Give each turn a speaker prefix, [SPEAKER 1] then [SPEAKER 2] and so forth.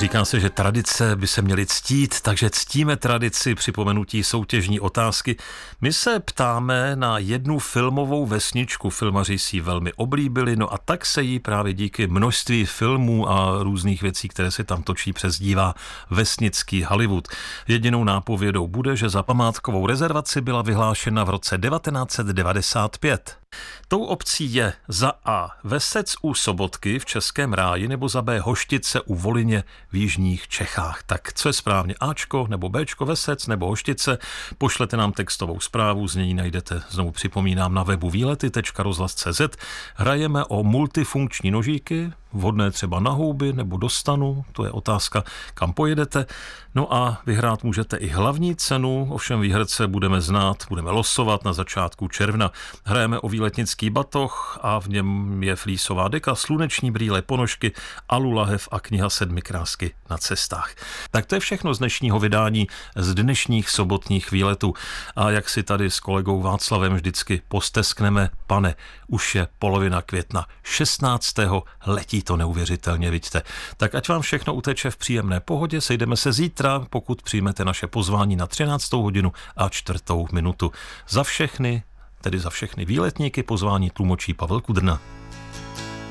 [SPEAKER 1] Říká se, že tradice by se měly ctít, takže ctíme tradici připomenutí soutěžní otázky. My se ptáme na jednu filmovou vesničku. Filmaři si ji velmi oblíbili, no a tak se jí právě díky množství filmů a různých věcí, které se tam točí, přezdívá vesnický Hollywood. Jedinou nápovědou bude, že za památkovou rezervaci byla vyhlášena v roce 1995. Tou obcí je za A. Vesec u Sobotky v Českém Ráji nebo za B. Hoštice u Volyně v jižních Čechách. Tak co je správně? Ačko nebo Bčko, Vesec nebo Hoštice? Pošlete nám textovou zprávu, znění najdete, znovu připomínám, na webu výlety.rozhlas.cz. Hrajeme o multifunkční nožíky, vhodné třeba na houby nebo do stanu, to je otázka, kam pojedete. No a vyhrát můžete i hlavní cenu, ovšem výherce budeme znát, budeme losovat na začátku června. Hrajeme o výletnický batoh a v něm je flísová deka, sluneční brýle, ponožky, alulahev a kniha 7 krásky na cestách. Tak to je všechno z dnešního vydání, z dnešních sobotních výletů. A jak si tady s kolegou Václavem vždycky posteskneme, pane, už je polovina května, 16. letí to neuvěřitelně, vidíte. Tak ať vám všechno uteče v příjemné pohodě, sejdeme se zítra, pokud přijmete naše pozvání na 13. hodinu a 4. minutu. Za všechny, tedy za všechny výletníky, pozvání tlumočí Pavel Kudrna.